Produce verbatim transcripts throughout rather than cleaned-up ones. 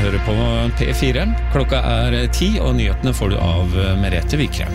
hører på P fire. Klokka er ti, og nyhetene får du av Merete Vikre.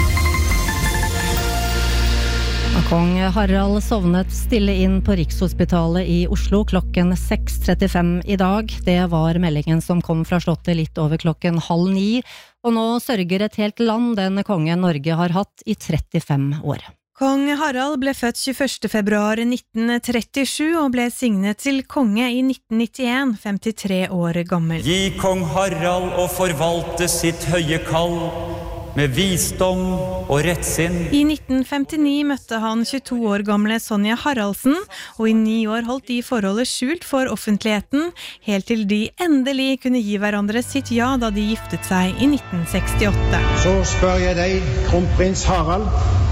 Kong Harald sovnet stille inn på Rikshospitalet i Oslo klokken seks trettifem i dag. Det var meldingen som kom fra slottet litt over klokken halv ni, og nå sørger et helt land den kongen Norge har hatt i trettifem år. Kong Harald ble født tjueførste februar nitten trettisju og ble signet til konge i nitten nittien, femtitre år gammel. Gi kong Harald å forvalte sitt høye kall med visdom og rettsinn. I nitten femtini møtte han tjueto år gamle Sonja Haraldsen, og i ni år holdt de forholdet skjult for offentligheten, helt til de endelig kunne gi hverandre sitt ja da de giftet seg i nitten sekstiåtte. Så spør jeg deg, kronprins Harald,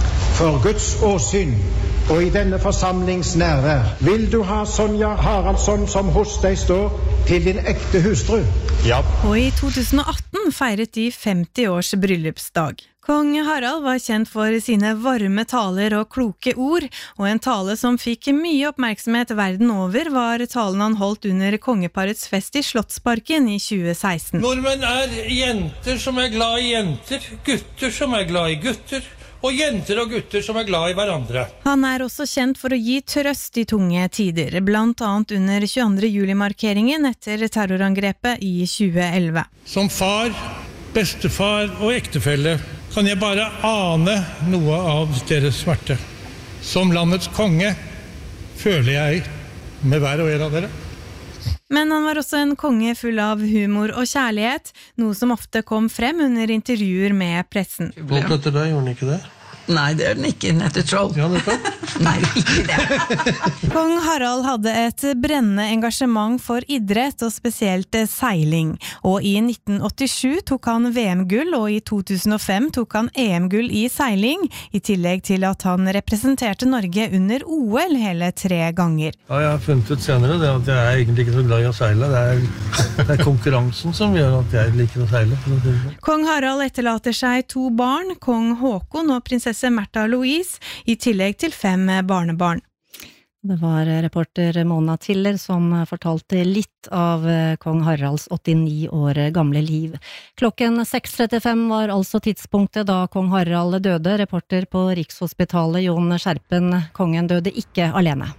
for Guds åsyn og i denne forsamlings nærvær, vil du ha Sonja Haraldsson som hos deg står til din ekte hustru? Ja. Og i to tusen og atten feiret de femti års bryllupsdag. Kong Harald var kjent for sine varme taler og kloke ord, og en tale som fikk mye oppmerksomhet verden over var talen han holdt under kongeparets fest i Slottsparken i tjue seksten. Nordmenn er jenter som er glad i jenter, gutter som er glad i gutter, og jenter og gutter som er glad i hverandre. Han er også kjent for å gi trøst i tunge tider, blant annet under tjueandre juli-markeringen etter terrorangrepet i tjue elleve. Som far, bestefar og ektefelle kan jeg bare ane noe av deres smerte. Som landets konge føler jeg med hver og en av dere. Men han var også en konge full av humor og kjærlighet, noe som ofte kom frem under intervjuer med pressen. Voldt etter deg, gjorde han ikke det? Nei, det er den ikke, etter troll. Ja, det er Nei, ikke det. Kong Harald hadde et brennende engasjement for idrett og spesielt seiling. Og i nitten åttisju tok han V M-gull, og i to tusen og fem tok han E M-gull i seiling, i tillegg til at han representerte Norge under O L hele tre ganger. Ja, jeg har funnet ut senere det at jeg er egentlig ikke så glad i å seile. Det er, det er konkurransen som gjør at jeg liker å seile. Kong Harald etterlater seg to barn, kong Håkon og prinsesse Märtha Louise, i tillegg til fem barnebarn. Det var reporter Mona Tiller som fortalte litt av kong Haralds åttini år gamle liv. Klokken seks trettifem var altså tidspunktet da kong Harald døde. Reporter på Rikshospitalet, Jon Skjerpen, kongen døde ikke alene.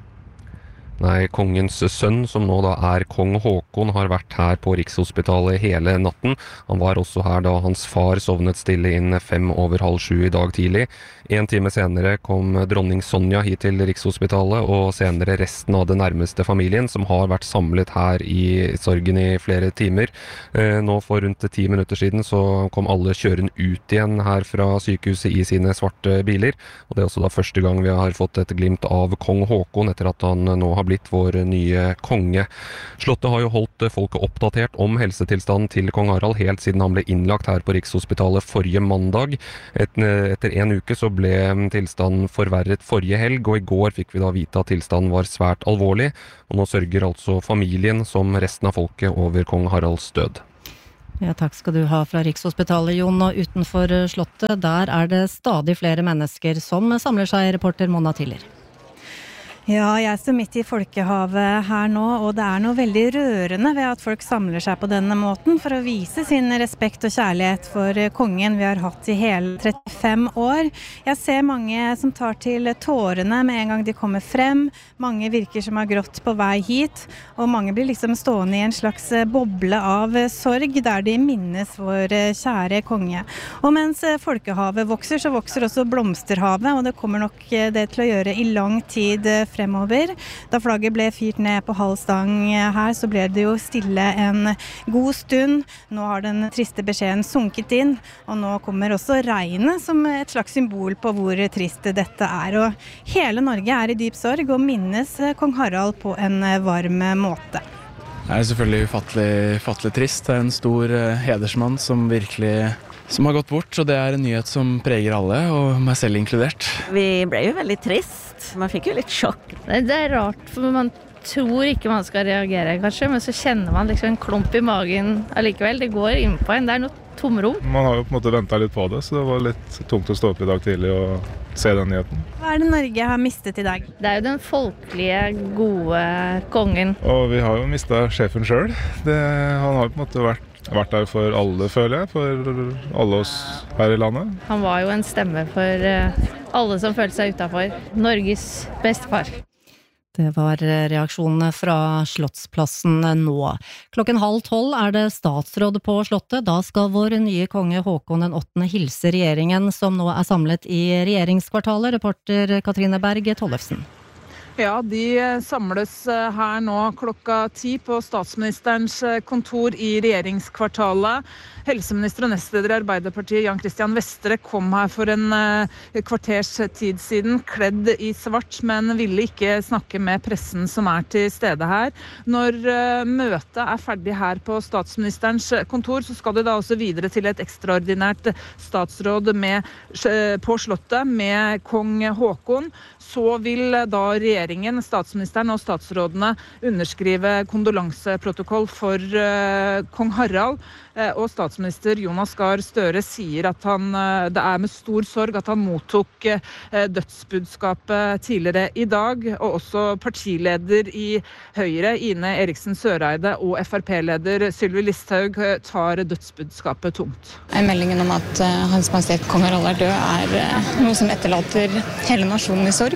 Nei, kongens sønn, som nå da er kong Håkon, har vært her på Rikshospitalet hele natten. Han var også her da hans far sovnet stille inn fem over halv sju i dag tidlig. En time senere kom dronning Sonja hit til Rikshospitalet, og senere resten av det nærmeste familien, som har vært samlet her i sorgen i flere timer. Nå for rundt ti minutter siden så kom alle kjørende ut igjen her fra sykehuset i sine svarte biler. Og det er også da første gang vi har fått et glimt av kong Håkon etter at han nå har blitt vår nye konge. Slottet har jo holdt folket oppdatert om helsetilstanden til kong Harald helt siden han ble innlagt her på Rikshospitalet forrige mandag. Et, etter en uke så ble tilstanden forverret forrige helg, og i går fikk vi da vite at tilstanden var svært alvorlig, og nå sørger altså familien som resten av folket over kong Haralds død. Ja, takk skal du ha fra Rikshospitalet, Jon, og utenfor slottet, der er det stadig flere mennesker som samler seg, reporter Mona Tiller. Ja, jeg står midt i folkehavet her nå, og det er noe veldig rørende ved at folk samler seg på denne måten for å vise sin respekt og kjærlighet for kongen vi har hatt i hele trettifem år. Jeg ser mange som tar til tårene med en gang de kommer frem. Mange virker som har grått på vei hit, og mange blir liksom stående i en slags boble av sorg der de minnes vår kjære konge. Og mens folkehavet vokser, så vokser også blomsterhavet, og det kommer nok det til å gjøre i lang tid fremover. Da flagget ble fyrt ned på halv stang her, så ble det jo stille en god stund. Nå har den triste beskjeden sunket inn, og nå kommer også regnet som et slags symbol på hvor trist dette er. Og hele Norge er i dyp sorg og minnes kong Harald på en varm måte. Det er selvfølgelig ufattelig, ufattelig trist. Det er en stor hedersmann som virkelig som har gått bort, og det er en nyhet som preger alle, og meg selv inkludert. Vi ble jo veldig trist. Man fikk jo litt sjokk. Det er rart, for man tror ikke man skal reagere, kanskje, men så kjenner man liksom en klump i magen allikevel. Det går inn på en, det er noe tomrom. Man har jo på en måte ventet litt på det, så det var litt tungt å stå opp i dag tidlig og se den nyheten. Hva er det Norge har mistet i dag? Det er jo den folkelige, gode kongen. Og vi har jo mistet sjefen selv. Det, han har på en måte vært, vært der for alle, føler jeg, for alle oss her i landet. Han var jo en stemme for alle som følte seg utenfor. Norges bestefar. Det var reaksjonene fra Slottsplassen nå. Klokken halv tolv er det statsråd på Slottet. Da skal vår nye konge Håkon den åttende hilse regjeringen som nå er samlet i regjeringskvartalet. Reporter Katrine Berg Tollefsen. Ja, de samles her nå klokka ti på statsministerens kontor i regjeringskvartalet. Helseminister og nestleder i Arbeiderpartiet Jan Christian Vestre kom her for en kvarters tid siden, kledd i svart, men ville ikke snakke med pressen som er til stede her. Når møtet er ferdig her på statsministerens kontor, så skal det da også videre til et ekstraordinært statsråd med, på Slottet med kong Håkon. Så vil da regjeringen, statsministeren og statsrådene underskrive kondolanseprotokoll for uh, kong Harald. Uh, og statsminister Jonas Gahr Støre sier at han, uh, det er med stor sorg at han mottok uh, dødsbudskapet tidligere i dag. Og også partileder i Høyre, Ine Eriksen Søreide, og F R P-leder Sylvi Listhaug uh, tar dødsbudskapet tungt. Meldingen om at uh, Hans Majestet kong Harald er død er uh, noe som etterlater hele nasjonen i sorg.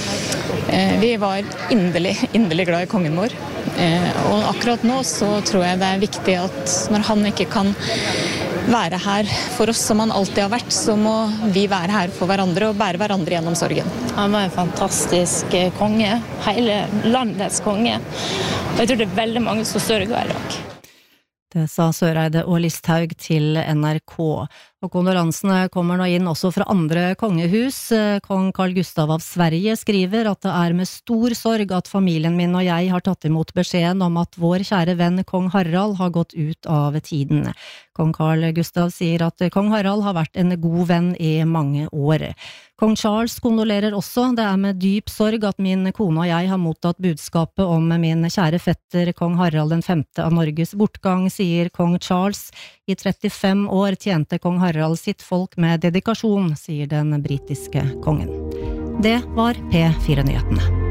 Vi var inderlig, inderlig glad i kongen vår, og akkurat nå så tror jeg det er viktig at når han ikke kan være her for oss som han alltid har vært, så må vi være her for hverandre og bære hverandre gjennom sorgen. Han var en fantastisk konge, hele landets konge, og jeg tror det er veldig mange som sørger i dag. Det sa Søreide og Listhaug til N R K. Og kondolansene kommer nå inn også fra andre kongehus. Kong Carl Gustav av Sverige skriver at det er med stor sorg at familien min og jeg har tatt imot beskjeden om at vår kjære venn kong Harald har gått ut av tiden. Kong Carl Gustav sier at kong Harald har vært en god venn i mange år. Kong Charles kondolerer også. Det er med dyp sorg at min kone og jeg har mottatt budskapet om min kjære fetter kong Harald den femte av Norges bortgang, sier kong Charles. I trettifem år tjente kong Harald sitt folk med dedikasjon, sier den britiske kongen. Det var P fire-nyhetene.